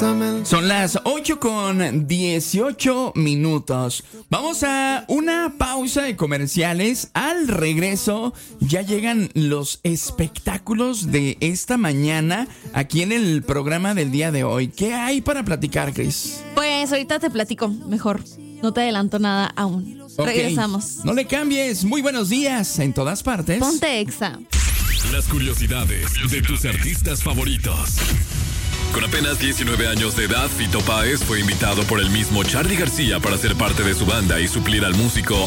Son las 8:18. Vamos a una pausa de comerciales. Al regreso ya llegan los espectáculos de esta mañana aquí en el programa del día de hoy. ¿Qué hay para platicar, Cris? Pues ahorita te platico mejor. No te adelanto nada aún. Okay. Regresamos. No le cambies. Muy buenos días en todas partes. Ponte Exa. Las curiosidades de tus artistas favoritos. Con apenas 19 años de edad, Fito Páez fue invitado por el mismo Charly García para ser parte de su banda y suplir al músico